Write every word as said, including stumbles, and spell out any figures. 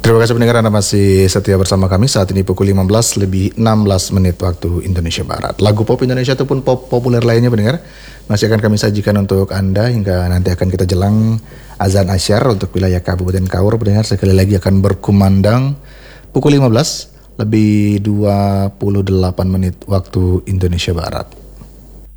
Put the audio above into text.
Terima kasih pendengar, Anda masih setia bersama kami. Saat ini pukul lima belas lebih enam belas menit waktu Indonesia Barat. Lagu pop Indonesia ataupun pop populer lainnya pendengar masih akan kami sajikan untuk Anda hingga nanti akan kita jelang azan asyar untuk wilayah Kabupaten Kaur. Pendengar, sekali lagi akan berkumandang pukul lima belas lebih dua puluh delapan menit waktu Indonesia Barat.